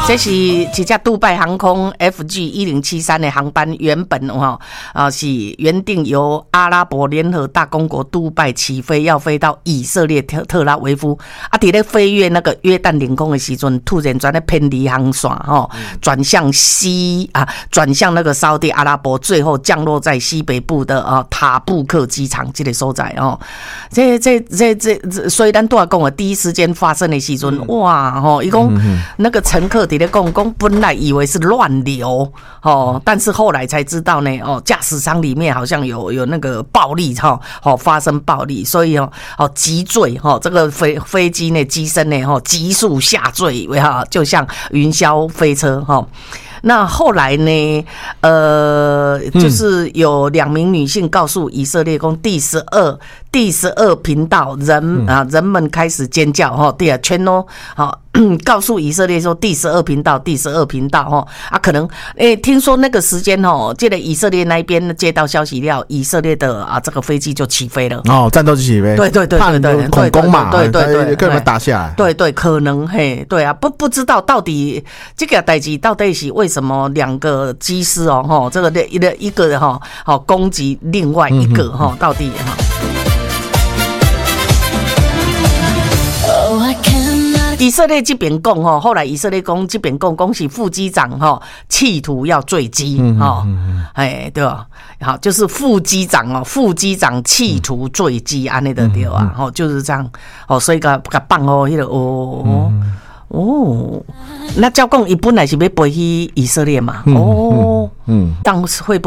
这是一架杜拜航空 FG1073的航班，原本是原定由阿拉伯联合大公国杜拜起飞，要飞到以色列特拉维夫。在咧飞越那个约旦领空的时阵，突然转咧偏离航线转向转向那个沙特阿拉伯，最后降落在西北部的塔布克机场这个所在所以咱都要讲第一时间发生的时阵，哇伊讲那个乘客在咧讲本来以为是乱流但是后来才知道呢驾驶舱里面好像有那个暴力发生暴力，所以急坠这个飞机呢机身呢急速下坠，就像云霄飞车那后来呢就是有2名女性告诉以色列公第12频道人们开始尖叫对啊全都告诉以色列说第12频道可能听说那个时间这个以色列那边接到消息了，以色列的这个飞机就起飞了战斗机起飞， 对怕恐攻嘛，对可能打下来， 对可能对啊不知道到底这个代志到底是为什么2个机师这个一个攻击另外一个到底以色列这边讲后来以色列讲这边讲是副机长企图要坠机对吧？好，就是副机长企图坠机安尼的对啊就是这样所以甲放迄个那照讲伊本来是要飞去以色列嘛当时会不